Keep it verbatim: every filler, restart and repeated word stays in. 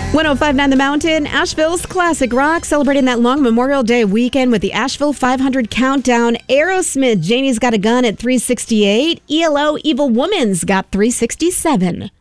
one oh five point nine The Mountain, Asheville's classic rock, celebrating that long Memorial Day weekend with the Asheville five hundred Countdown. Aerosmith, Janie's Got a Gun at three sixty-eight. E L O, Evil Woman's got three sixty-seven.